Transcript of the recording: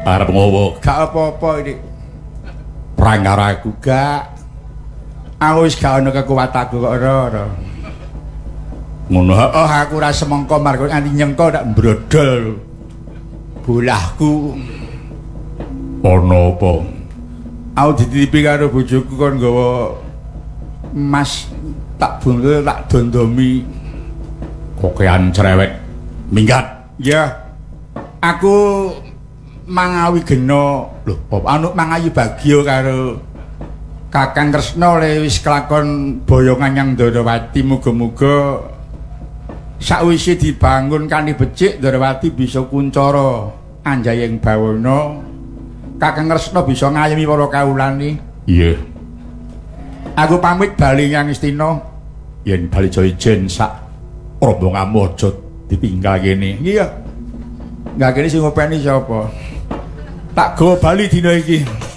Arep ngowo. Gak apa-apa iki. Perang karo aku gak. Aku wis gak ana kekuatanku kok ora. Ngono. Oh, aku ora semengko margo nganti nyengko tak mbrodol bolahku. Ono apa? Aku dititipi karo bojoku kon nggawa emas tak bungkel tak dondomi. Kokean cerewet minggat. Ya. Aku mangawi gena lho, anu mangayu bagya karo Kakang Kresna le wis kelakon boyongan yang Ndrawati muga-muga sakwise dibangun kanthi becik Ndrawati bisa kuncara anjayeng bawana Kakang Kresna bisa ngayomi para kawulane. Iya. Aku pamit bali nyang Istina. Yen bali Jaijen sak rombonganmu aja ditinggal kene. Iya. Enggak kene sing ngopeni sapa? Tak gawa bali dina iki.